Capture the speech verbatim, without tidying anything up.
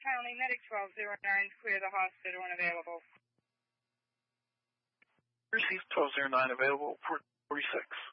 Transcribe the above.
County, Medic twelve oh nine, clear the hospital when available. Receive twelve oh nine available, port forty-six.